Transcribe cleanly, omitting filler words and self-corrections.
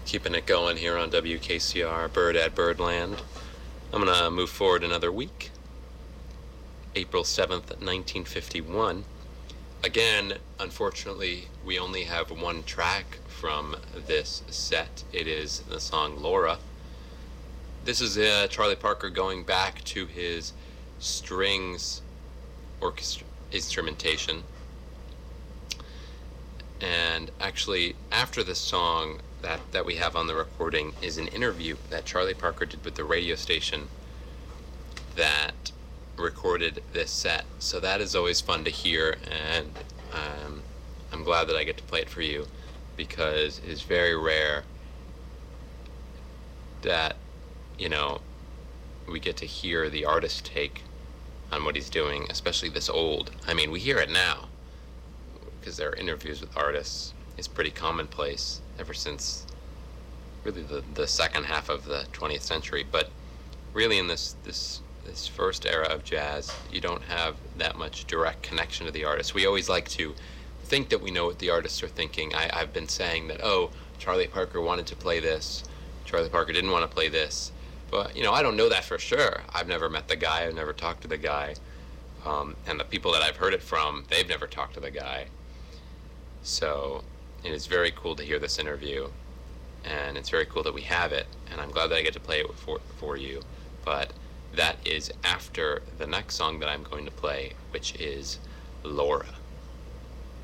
Keeping it going here on WKCR, Bird at Birdland. I'm going to move forward another week. April 7th, 1951. Again, unfortunately, we only have one track from this set. It is the song Laura. This is Charlie Parker going back to his strings orchestra instrumentation. And actually, after this song that we have on the recording is an interview that Charlie Parker did with the radio station that recorded this set. So that is always fun to hear, and I'm glad that I get to play it for you, because it is very rare that, you know, we get to hear the artist take on what he's doing, especially this old. I mean, we hear it now because there are interviews with artists. It's pretty commonplace ever since really the second half of the 20th century. But really in this first era of jazz, you don't have that much direct connection to the artist. We always like to think that we know what the artists are thinking. I've been saying that, oh, Charlie Parker wanted to play this, Charlie Parker didn't want to play this. But, you know, I don't know that for sure. I've never met the guy, I've never talked to the guy. And the people that I've heard it from, they've never talked to the guy. So it is very cool to hear this interview, and it's very cool that we have it, and I'm glad that I get to play it for you. But that is after the next song that I'm going to play, which is Laura.